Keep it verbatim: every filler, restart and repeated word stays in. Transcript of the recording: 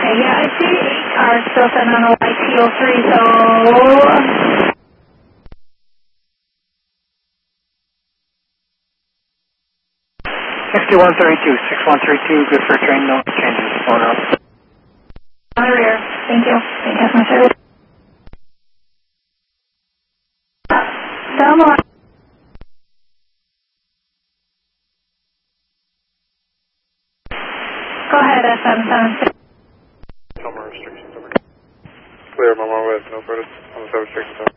Okay, yeah, I see eight cars still sitting on a Y T O three, so... sixty-one thirty-two, six one three two, good for a train, no changes, phone up. On the rear, thank you. Thank you, customer service. Down the line. Go ahead, S seven seven six. Summer restrictions over. Clear, Mama with no further on the seven restrictions.